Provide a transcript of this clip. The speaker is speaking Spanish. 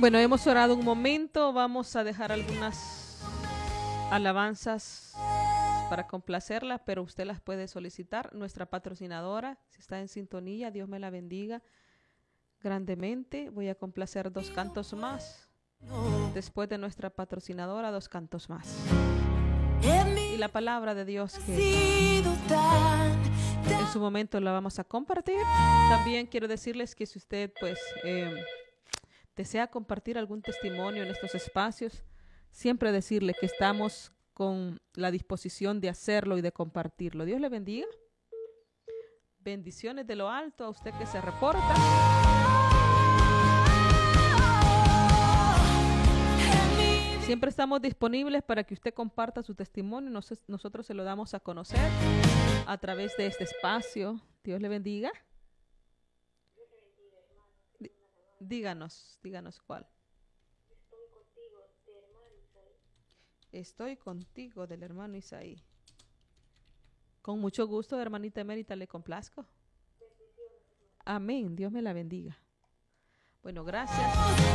Bueno, hemos orado un momento. Vamos a dejar algunas alabanzas para complacerla, pero usted las puede solicitar. Nuestra patrocinadora, si está en sintonía, Dios me la bendiga grandemente. Voy a complacer 2 cantos más. Después de nuestra patrocinadora, 2 cantos más. Y la palabra de Dios que en su momento la vamos a compartir. También quiero decirles que si usted pues desea compartir algún testimonio en estos espacios, siempre decirle que estamos con la disposición de hacerlo y de compartirlo. Dios le bendiga. Bendiciones de lo alto a usted que se reporta. Siempre estamos disponibles para que usted comparta su testimonio. Nosotros se lo damos a conocer a través de este espacio. Dios le bendiga. Díganos cuál. Estoy contigo del hermano Isaí. Con mucho gusto, hermanita emérita, le complazco. Amén. Dios me la bendiga. Bueno, gracias.